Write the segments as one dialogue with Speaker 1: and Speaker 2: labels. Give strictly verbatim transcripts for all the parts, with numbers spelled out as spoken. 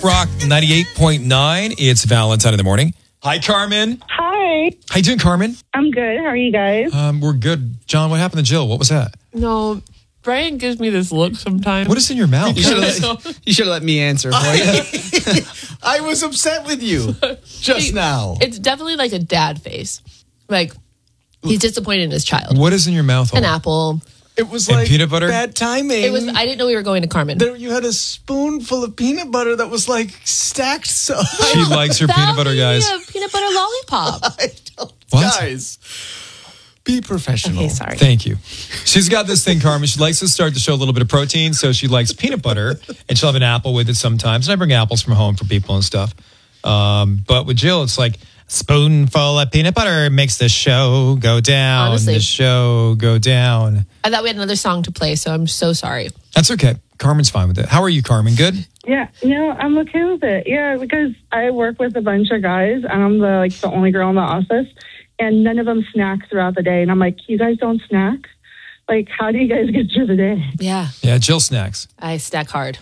Speaker 1: Rock ninety-eight point nine. It's Valentine in the morning. Hi, Carmen.
Speaker 2: Hi.
Speaker 1: How you doing, Carmen?
Speaker 2: I'm good. How are you guys?
Speaker 1: Um, we're good. John, what happened to Jill? What was that?
Speaker 3: No, Brian gives me this look sometimes.
Speaker 1: What is in your mouth?
Speaker 4: You should have let, you should have let me answer for you. I was upset with you just now.
Speaker 3: It's definitely like a dad face. Like, he's disappointed in his child.
Speaker 1: What is in your mouth?
Speaker 3: An apple.
Speaker 4: It was
Speaker 1: And
Speaker 4: like
Speaker 1: peanut butter?
Speaker 4: bad timing.
Speaker 3: It was. I didn't know we were going to Carmen.
Speaker 4: There, you had a spoonful of peanut butter that was like stacked so.
Speaker 1: She likes her peanut butter, guys.
Speaker 3: A peanut butter lollipop.
Speaker 4: I don't,
Speaker 1: What?
Speaker 4: Guys, be professional.
Speaker 3: Okay, sorry.
Speaker 1: Thank you. She's got this thing, Carmen. She likes to start the show a little bit of protein, so she likes peanut butter, and she'll have an apple with it sometimes. And I bring apples from home for people and stuff. Um, but with Jill, it's like a spoonful of peanut butter makes the show go down.
Speaker 3: Honestly.
Speaker 1: The show go down.
Speaker 3: I thought we had another song to play, so I'm so sorry.
Speaker 1: That's okay. Carmen's fine with it. How are you, Carmen? Good?
Speaker 2: Yeah. No, I'm okay with it. Yeah, because I work with a bunch of guys, and I'm the like the only girl in the office, and none of them snack throughout the day. And I'm like, you guys don't snack? Like, how do you guys get through the day?
Speaker 3: Yeah,
Speaker 1: Yeah, Jill snacks.
Speaker 3: I stack hard.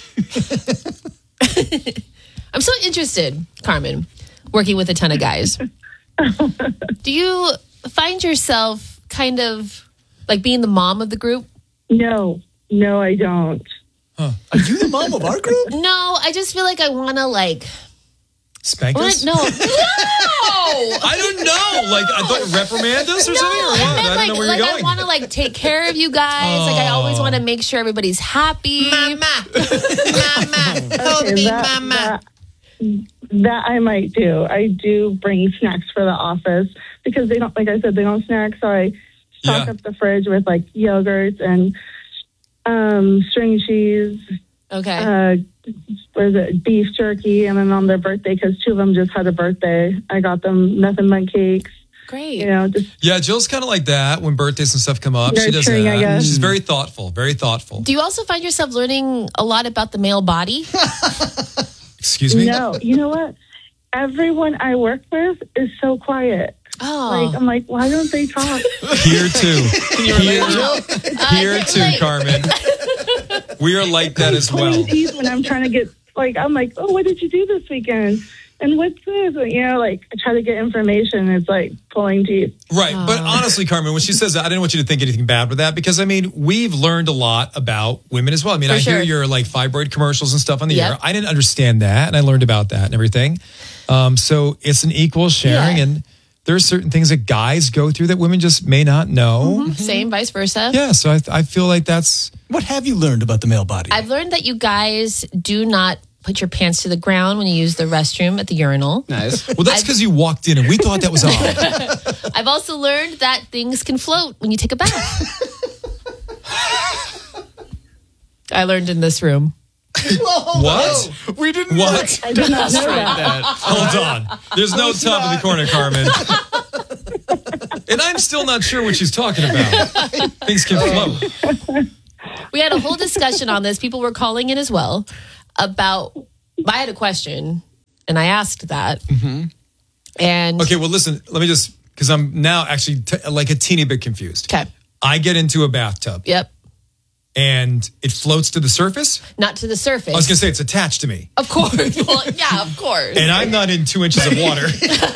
Speaker 3: I'm so interested, Carmen, working with a ton of guys. Do you find yourself kind of like being the mom of the group?
Speaker 2: No, no, I don't.
Speaker 4: Are you the mom of our group?
Speaker 3: No, I just feel like I want to like.
Speaker 1: Spank
Speaker 3: Wanna,
Speaker 1: us?
Speaker 3: no, no.
Speaker 1: I don't know. Like, I thought reprimand us or
Speaker 3: No,
Speaker 1: something or what?
Speaker 3: I meant
Speaker 1: I don't
Speaker 3: like,
Speaker 1: know where
Speaker 3: like
Speaker 1: you're
Speaker 3: I
Speaker 1: going.
Speaker 3: want to like take care of you guys. Like I always
Speaker 1: Oh.
Speaker 3: want to make sure everybody's happy.
Speaker 4: Mama, mama, hold
Speaker 2: Okay,
Speaker 4: me,
Speaker 2: that,
Speaker 4: mama.
Speaker 2: that, that I might do. I do bring snacks for the office because they don't, like I said, they don't snack. So I stock
Speaker 1: Yeah.
Speaker 2: up the fridge with like yogurts and um, string cheese.
Speaker 3: Okay.
Speaker 2: uh, what is it, beef jerky, and then on their birthday, because two of them just had a birthday, I got them nothing but cakes.
Speaker 3: Great.
Speaker 2: You know, just
Speaker 1: Yeah, Jill's kind of like that when birthdays and stuff come up. She does
Speaker 2: Nurturing,
Speaker 1: that.
Speaker 2: I guess.
Speaker 1: She's very thoughtful, very thoughtful.
Speaker 3: Do you also find yourself learning a lot about the male body?
Speaker 1: Excuse me?
Speaker 2: no. You know what? Everyone I work with is so quiet.
Speaker 3: Oh,
Speaker 2: Like I'm like, why don't they talk?
Speaker 1: Here too. Here,
Speaker 3: Uh,
Speaker 1: here too,
Speaker 3: like-
Speaker 1: Carmen. We are like that as well.
Speaker 2: Pulling teeth when I'm trying to get like, I'm like, oh, what did you do this weekend? And what's this? You know, like I try to get information. It's like pulling teeth.
Speaker 1: Right. But honestly, Carmen, when she says that, I didn't want you to think anything bad with that because, I mean, we've learned a lot about women as well. I mean,
Speaker 3: For
Speaker 1: I hear
Speaker 3: sure.
Speaker 1: your like fibroid commercials and stuff on the
Speaker 3: Yep.
Speaker 1: air. I didn't understand that, and I learned about that and everything. Um, so it's an equal sharing,
Speaker 3: Yeah.
Speaker 1: and there are certain things that guys go through that women just may not know.
Speaker 3: same, vice versa.
Speaker 1: Yeah, so I, I feel like that's...
Speaker 4: What have you learned about the male body?
Speaker 3: I've learned that you guys do not put your pants to the ground when you use the restroom at the urinal.
Speaker 4: Nice.
Speaker 1: Well, that's because you walked in and we thought that was odd.
Speaker 3: I've also learned that things can float when you take a bath. I learned in this room.
Speaker 1: What?
Speaker 4: We didn't
Speaker 1: What?
Speaker 2: I did not know that.
Speaker 4: that.
Speaker 1: Hold on. There's no top of the corner, Carmen. And I'm still not sure what she's talking about. Things can float.
Speaker 3: We had a whole discussion on this. People were calling in as well about. I had a question, and I asked that. And
Speaker 1: Okay, well, listen, let me just, because I'm now actually t- like a teeny bit confused.
Speaker 3: okay,
Speaker 1: I get into a bathtub
Speaker 3: yep,
Speaker 1: and it floats to the surface.
Speaker 3: not to the surface.
Speaker 1: I was going to say it's attached to me.
Speaker 3: Of course. Well, yeah, of course.
Speaker 1: And I'm not in two inches of water.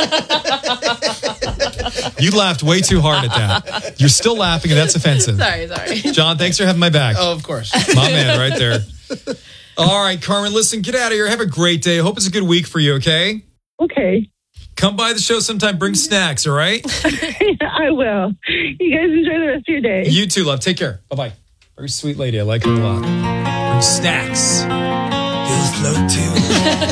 Speaker 1: You laughed way too hard at that. You're still laughing, and that's offensive.
Speaker 3: Sorry, sorry.
Speaker 1: John, thanks for having my back.
Speaker 4: Oh, of course.
Speaker 1: My man right there. All right, Carmen, listen, get out of here. Have a great day. Hope it's a good week for you, okay?
Speaker 2: Okay.
Speaker 1: Come by the show sometime. Bring snacks, all right?
Speaker 2: I will. You guys enjoy the rest of your day.
Speaker 1: You too, love. Take care. Bye-bye. Very sweet lady. I like her a lot. Bring snacks.
Speaker 4: You'll float too.